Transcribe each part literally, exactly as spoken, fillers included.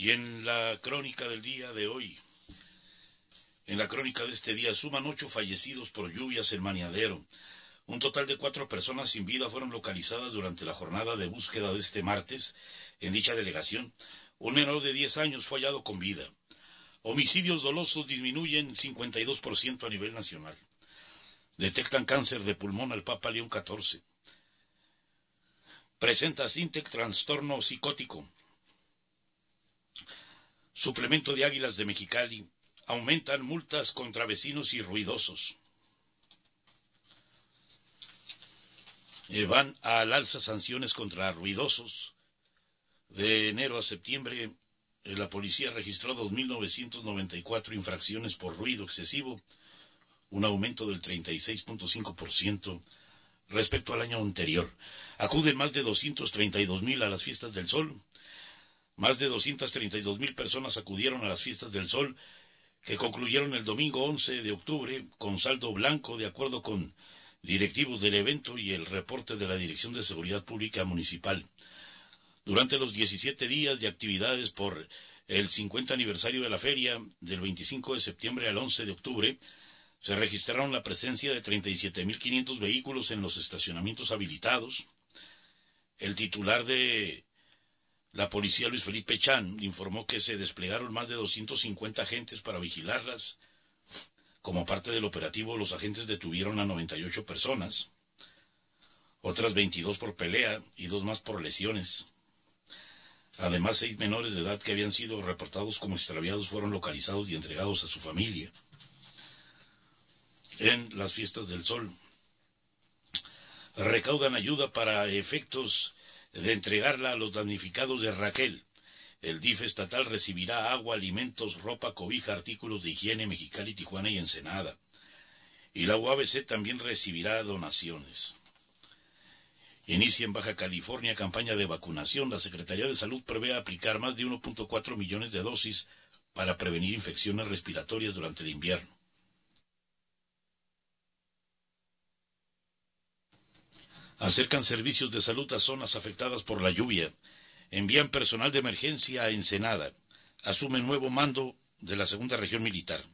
Y en la crónica del día de hoy, en la crónica de este día, suman ocho fallecidos por lluvias en Maniadero. Un total de cuatro personas sin vida fueron localizadas durante la jornada de búsqueda de este martes en dicha delegación. Un menor de diez años fue hallado con vida. Homicidios dolosos disminuyen cincuenta y dos por ciento a nivel nacional. Detectan cáncer de pulmón al Papa León catorce. Presenta Sintec trastorno psicótico. Suplemento de Águilas de Mexicali. Aumentan multas contra vecinos y ruidosos. Eh, van al alza sanciones contra ruidosos. De enero a septiembre, eh, la policía registró dos mil novecientas noventa y cuatro infracciones por ruido excesivo, un aumento del treinta y seis punto cinco por ciento respecto al año anterior. Acuden más de doscientos treinta y dos mil a las fiestas del Sol. Más de doscientas treinta y dos mil personas acudieron a las fiestas del Sol, que concluyeron el domingo once de octubre con saldo blanco, de acuerdo con directivos del evento y el reporte de la Dirección de Seguridad Pública Municipal. Durante los diecisiete días de actividades por el cincuenta aniversario de la feria, del veinticinco de septiembre al once de octubre, se registraron la presencia de treinta y siete mil quinientos vehículos en los estacionamientos habilitados. El titular de la policía, Luis Felipe Chan, informó que se desplegaron más de doscientos cincuenta agentes para vigilarlas. Como parte del operativo, los agentes detuvieron a noventa y ocho personas, otras veintidós por pelea y dos más por lesiones. Además, seis menores de edad que habían sido reportados como extraviados fueron localizados y entregados a su familia. En las fiestas del Sol, recaudan ayuda para efectos de entregarla a los damnificados de Raquel. El D I F estatal recibirá agua, alimentos, ropa, cobija, artículos de higiene, Mexicali, Tijuana y Ensenada. Y la U A B C también recibirá donaciones. Inicia en Baja California campaña de vacunación. La Secretaría de Salud prevé aplicar más de uno punto cuatro millones de dosis para prevenir infecciones respiratorias durante el invierno. Acercan servicios de salud a zonas afectadas por la lluvia. Envían personal de emergencia a Ensenada. Asumen nuevo mando de la segunda región militar.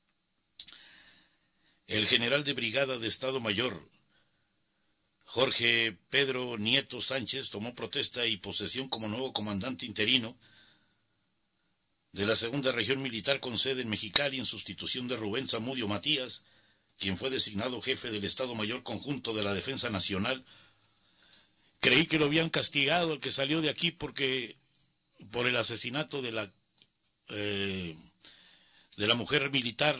El general de brigada de Estado Mayor, Jorge Pedro Nieto Sánchez, tomó protesta y posesión como nuevo comandante interino de la segunda región militar con sede en Mexicali, en sustitución de Rubén Zamudio Matías, quien fue designado jefe del Estado Mayor Conjunto de la Defensa Nacional. Creí que lo habían castigado el que salió de aquí porque por el asesinato de la eh, de la mujer militar,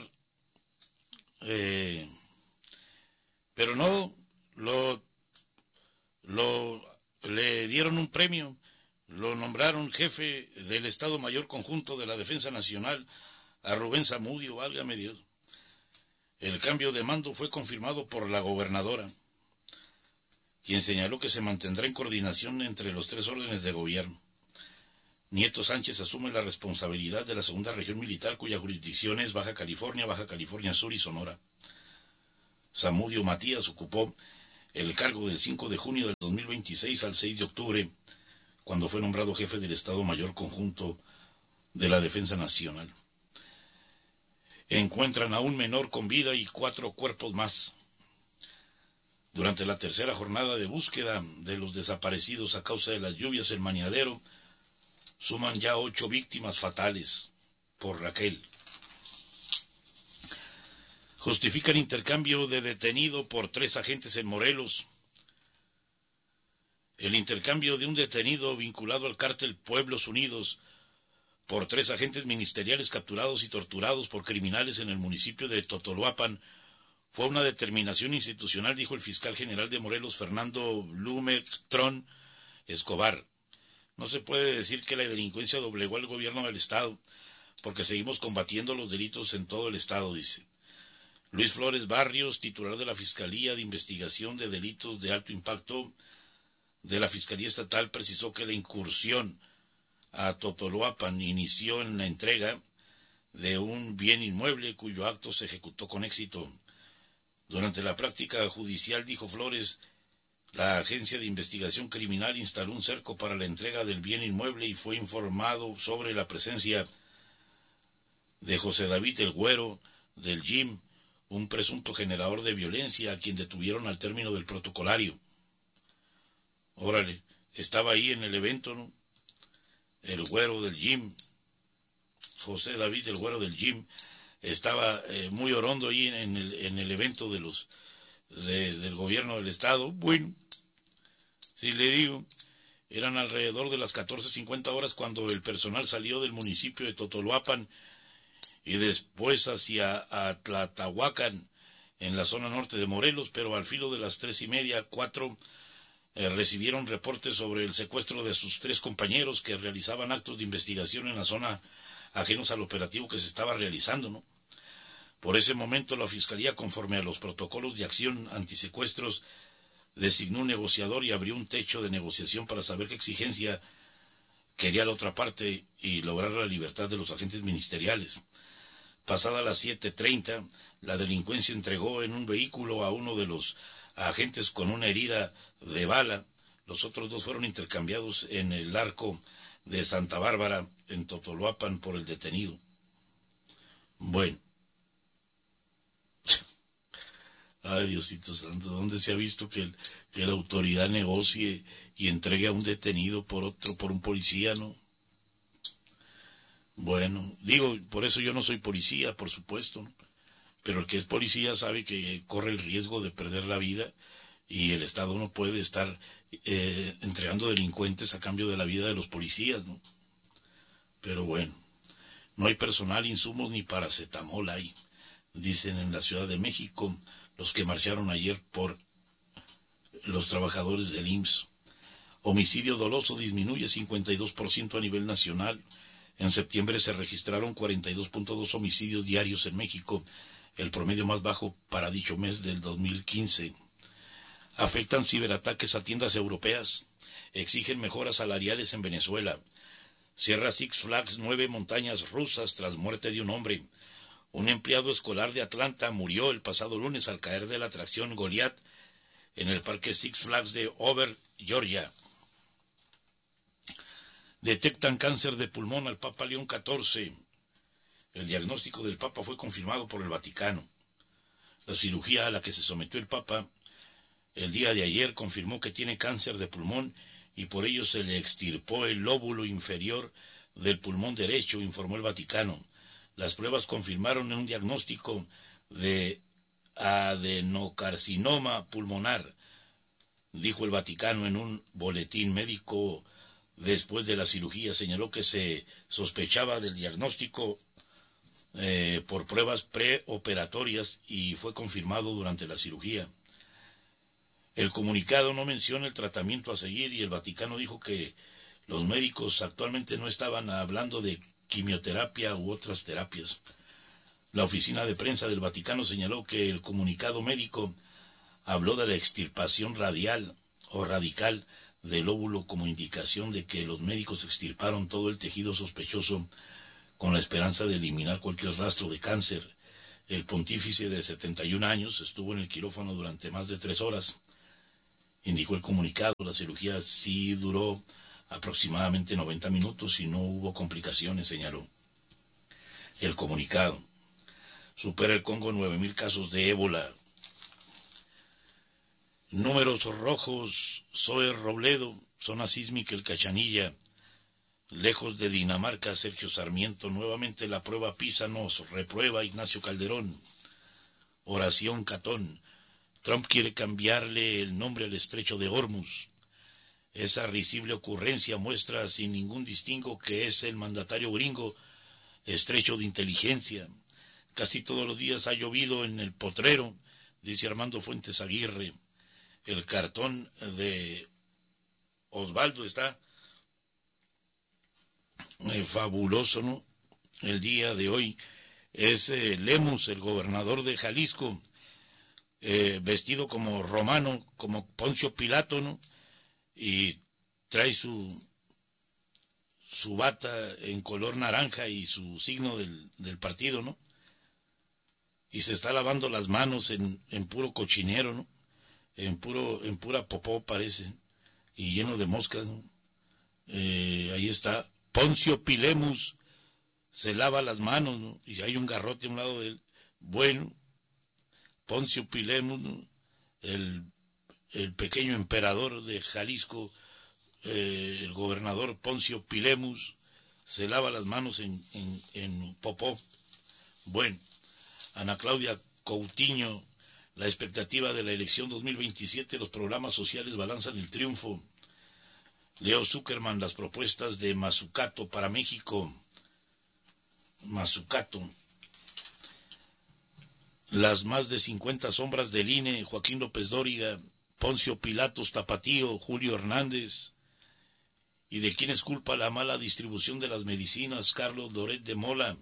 eh, pero no, lo, lo le dieron un premio, lo nombraron jefe del Estado Mayor Conjunto de la Defensa Nacional a Rubén Zamudio, válgame Dios. El cambio de mando fue confirmado por la gobernadora, quien señaló que se mantendrá en coordinación entre los tres órdenes de gobierno. Nieto Sánchez asume la responsabilidad de la segunda región militar, cuya jurisdicción es Baja California, Baja California Sur y Sonora. Zamudio Matías ocupó el cargo del cinco de junio del dos mil veintiséis al seis de octubre, cuando fue nombrado jefe del Estado Mayor Conjunto de la Defensa Nacional. Encuentran a un menor con vida y cuatro cuerpos más. Durante la tercera jornada de búsqueda de los desaparecidos a causa de las lluvias en Maniadero, suman ya ocho víctimas fatales por Raquel. Justifican intercambio de detenido por tres agentes en Morelos. El intercambio de un detenido vinculado al cártel Pueblos Unidos por tres agentes ministeriales capturados y torturados por criminales en el municipio de Totoloapan fue una determinación institucional, dijo el fiscal general de Morelos, Fernando Blumentrón Escobar. No se puede decir que la delincuencia doblegó al gobierno del Estado, porque seguimos combatiendo los delitos en todo el Estado, dice. Luis Flores Barrios, titular de la Fiscalía de Investigación de Delitos de Alto Impacto de la Fiscalía Estatal, precisó que la incursión a Totoloapan inició en la entrega de un bien inmueble cuyo acto se ejecutó con éxito. Durante la práctica judicial, dijo Flores, La Agencia de Investigación Criminal instaló un cerco para la entrega del bien inmueble y fue informado sobre la presencia de José David el Güero del Jim, un presunto generador de violencia a quien detuvieron al término del protocolario. Órale, estaba ahí en el evento, ¿no? El Güero del Jim, José David el Güero del Jim, estaba eh, muy orondo ahí en el, en el evento de los de, del gobierno del estado. Bueno, si le digo, eran alrededor de las catorce cincuenta horas cuando el personal salió del municipio de Totoloapan y después hacia Atlatahuacan, en la zona norte de Morelos, pero al filo de las tres y media, cuatro, eh, recibieron reportes sobre el secuestro de sus tres compañeros que realizaban actos de investigación en la zona ajenos al operativo que se estaba realizando, ¿no? Por ese momento la Fiscalía, conforme a los protocolos de acción antisecuestros, designó un negociador y abrió un techo de negociación para saber qué exigencia quería la otra parte y lograr la libertad de los agentes ministeriales. Pasada las siete treinta, la delincuencia entregó en un vehículo a uno de los agentes con una herida de bala. Los otros dos fueron intercambiados en el arco de Santa Bárbara, en Totoloapan, por el detenido. Bueno. Ay, Diosito Santo, ¿dónde se ha visto que, el, que la autoridad negocie y entregue a un detenido por otro, por un policía, no? Bueno, digo, por eso yo no soy policía, por supuesto, ¿no? Pero el que es policía sabe que corre el riesgo de perder la vida y el Estado no puede estar eh, entregando delincuentes a cambio de la vida de los policías, ¿no? Pero bueno, no hay personal, insumos ni paracetamol hay, dicen en la Ciudad de México los que marcharon ayer por los trabajadores del I M S S. Homicidio doloso disminuye cincuenta y dos por ciento a nivel nacional. En septiembre se registraron cuarenta y dos punto dos homicidios diarios en México, el promedio más bajo para dicho mes del dos mil quince. Afectan ciberataques a tiendas europeas. Exigen mejoras salariales en Venezuela. Cierra Six Flags nueve montañas rusas tras muerte de un hombre. Un empleado escolar de Atlanta murió el pasado lunes al caer de la atracción Goliath en el parque Six Flags de Over, Georgia. Detectan cáncer de pulmón al Papa León catorce. El diagnóstico del Papa fue confirmado por el Vaticano. La cirugía a la que se sometió el Papa el día de ayer confirmó que tiene cáncer de pulmón y por ello se le extirpó el lóbulo inferior del pulmón derecho, informó el Vaticano. Las pruebas confirmaron un diagnóstico de adenocarcinoma pulmonar, dijo el Vaticano en un boletín médico después de la cirugía. Señaló que se sospechaba del diagnóstico eh, por pruebas preoperatorias y fue confirmado durante la cirugía. El comunicado no menciona el tratamiento a seguir y el Vaticano dijo que los médicos actualmente no estaban hablando de quimioterapia u otras terapias. La oficina de prensa del Vaticano señaló que el comunicado médico habló de la extirpación radial o radical del óvulo como indicación de que los médicos extirparon todo el tejido sospechoso con la esperanza de eliminar cualquier rastro de cáncer. El pontífice de setenta y un años estuvo en el quirófano durante más de tres horas. Indicó el comunicado, la cirugía sí duró aproximadamente noventa minutos y no hubo complicaciones, señaló. El comunicado. Supera el Congo nueve mil casos de ébola. Números rojos, Zoe Robledo, zona sísmica El Cachanilla. Lejos de Dinamarca, Sergio Sarmiento. Nuevamente la prueba PISA nos reprueba Ignacio Calderón. Oración Catón. Trump quiere cambiarle el nombre al estrecho de Hormuz. Esa risible ocurrencia muestra sin ningún distingo que es el mandatario gringo estrecho de inteligencia. Casi todos los días ha llovido en el potrero, dice Armando Fuentes Aguirre. El cartón de Osvaldo está eh, fabuloso, ¿no? El día de hoy es eh, Lemus, el gobernador de Jalisco, eh, vestido como romano, como Poncio Pilato, ¿no? Y trae su su bata en color naranja y su signo del, del partido, ¿no? Y se está lavando las manos en, en puro cochinero, ¿no? en puro, en pura popó parece, y lleno de moscas, ¿no? Eh, ahí está, Poncio Pilemus, se lava las manos, ¿no? Y hay un garrote a un lado de él. Bueno, Poncio Pilemus, ¿no? el, el pequeño emperador de Jalisco, eh, el gobernador Poncio Pilemus, se lava las manos en, en, en popó. Bueno, Ana Claudia Coutinho, la expectativa de la elección dos mil veintisiete, los programas sociales balanzan el triunfo. Leo Zuckerman, las propuestas de Mazzucato para México. Mazzucato. Las más de cincuenta sombras del I N E, Joaquín López Dóriga, Poncio Pilatos Tapatío, Julio Hernández. ¿Y de quién es culpa la mala distribución de las medicinas? Carlos Loret de Mola.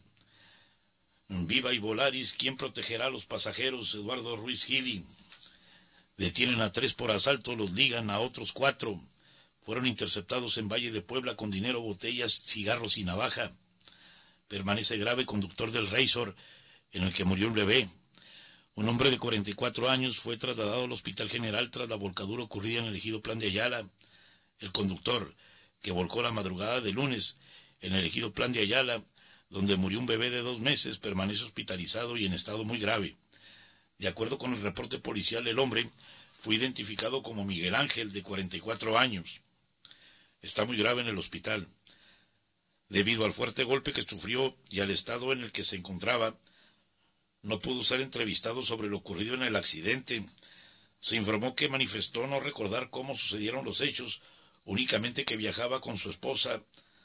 Viva y Volaris, ¿quién protegerá a los pasajeros? Eduardo Ruiz Gili. Detienen a tres por asalto, los ligan a otros cuatro. Fueron interceptados en Valle de Puebla con dinero, botellas, cigarros y navaja. Permanece grave conductor del Razor, en el que murió un bebé. Un hombre de cuarenta y cuatro años fue trasladado al Hospital General tras la volcadura ocurrida en el ejido Plan de Ayala. El conductor, que volcó la madrugada de lunes en el ejido Plan de Ayala, donde murió un bebé de dos meses, permanece hospitalizado y en estado muy grave. De acuerdo con el reporte policial, el hombre fue identificado como Miguel Ángel, de cuarenta y cuatro años. Está muy grave en el hospital. Debido al fuerte golpe que sufrió y al estado en el que se encontraba, no pudo ser entrevistado sobre lo ocurrido en el accidente. Se informó que manifestó no recordar cómo sucedieron los hechos, únicamente que viajaba con su esposa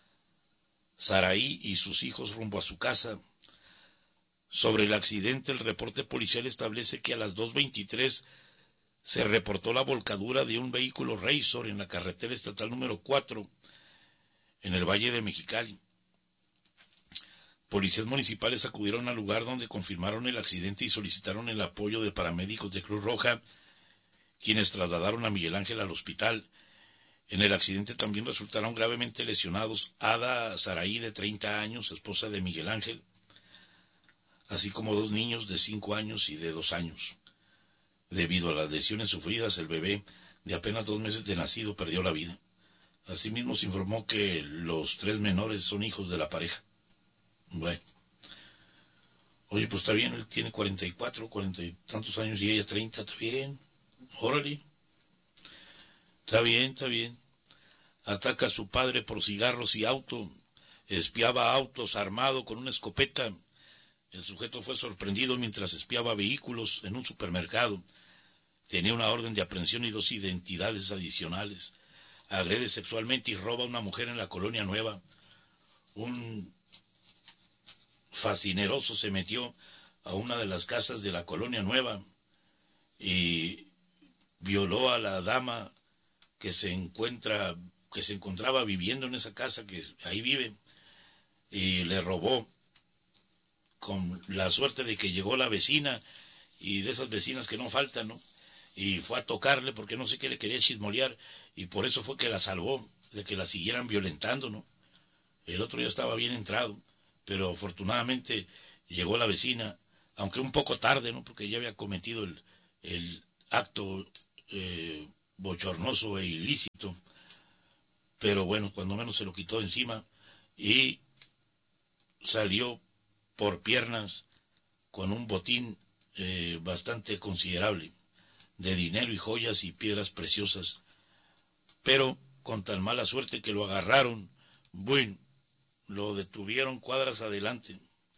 Saraí y sus hijos rumbo a su casa. Sobre el accidente, el reporte policial establece que a las dos veintitrés se reportó la volcadura de un vehículo Razor en la carretera estatal número cuatro, en el Valle de Mexicali. Policías municipales acudieron al lugar donde confirmaron el accidente y solicitaron el apoyo de paramédicos de Cruz Roja, quienes trasladaron a Miguel Ángel al hospital. En el accidente también resultaron gravemente lesionados Ada Saraí, de treinta años, esposa de Miguel Ángel, así como dos niños de cinco años y de dos años. Debido a las lesiones sufridas, el bebé de apenas dos meses de nacido perdió la vida. Asimismo, se informó que los tres menores son hijos de la pareja. Bueno. Oye, pues está bien, él tiene cuarenta y cuatro, cuarenta y tantos años y ella treinta, está bien. Órale. Está bien, está bien. Ataca a su padre por cigarros y auto. Espiaba autos armado con una escopeta. El sujeto fue sorprendido mientras espiaba vehículos en un supermercado. Tenía una orden de aprehensión y dos identidades adicionales. Agrede sexualmente y roba a una mujer en la Colonia Nueva. Un fascineroso se metió a una de las casas de la Colonia Nueva y violó a la dama que se encuentra, que se encontraba viviendo en esa casa, que ahí vive, y le robó, con la suerte de que llegó la vecina, y de esas vecinas que no faltan, ¿no? Y fue a tocarle porque no sé qué le quería chismolear, y por eso fue que la salvó de que la siguieran violentando, ¿no? El otro ya estaba bien entrado, pero afortunadamente llegó la vecina, aunque un poco tarde, ¿no? Porque ya había cometido el, el acto eh, bochornoso e ilícito, pero bueno, cuando menos se lo quitó encima y salió por piernas con un botín eh, bastante considerable de dinero y joyas y piedras preciosas, pero con tan mala suerte que lo agarraron, bueno, lo detuvieron cuadras adelante.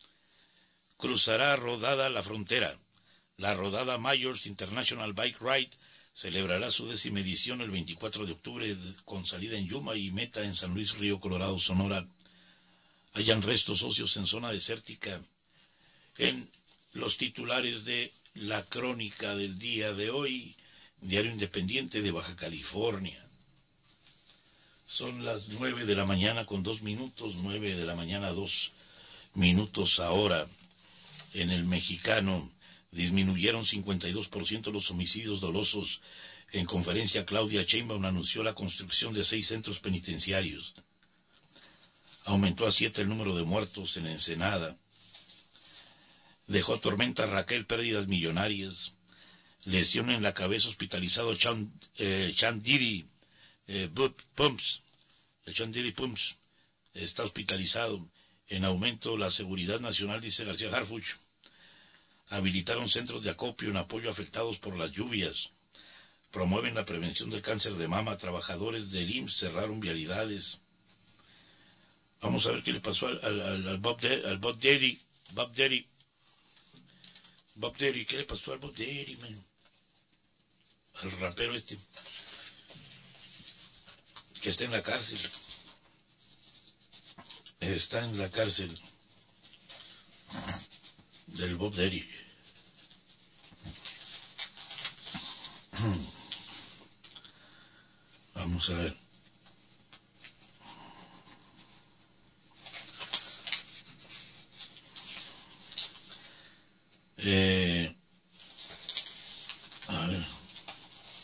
Cruzará rodada la frontera. La rodada Mayors International Bike Ride celebrará su décima edición el veinticuatro de octubre con salida en Yuma y meta en San Luis Río Colorado, Sonora. Hayan restos óseos en zona desértica. En los titulares de la crónica del día de hoy, Diario Independiente de Baja California. Son las nueve de la mañana con dos minutos, nueve de la mañana dos minutos ahora. En el Mexicano disminuyeron cincuenta y dos por ciento los homicidios dolosos. En conferencia, Claudia Sheinbaum anunció la construcción de seis centros penitenciarios. Aumentó a siete el número de muertos en Ensenada. Dejó tormenta Raquel pérdidas millonarias. Lesión en la cabeza, hospitalizado Chan, eh, Chan Diddy eh, Pumps. El Chan Diddy Pumps está hospitalizado. En aumento la seguridad nacional, dice García Harfuch. Habilitaron centros de acopio en apoyo a afectados por las lluvias. Promueven la prevención del cáncer de mama. Trabajadores del I M S S cerraron vialidades. Vamos a ver qué le pasó al, al, al Bob, de, al Bob Daddy. Bob Daddy. Bob Daddy, ¿qué le pasó al Bob Daddy, man? Al rapero este. Que está en la cárcel. Está en la cárcel. Del Bob Daddy. Vamos a ver.